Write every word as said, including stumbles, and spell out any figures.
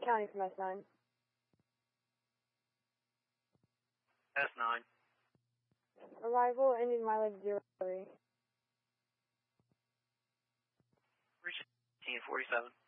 County from S nine. S nine. Arrival, ending mileage zero three. Reach eighteen forty-seven.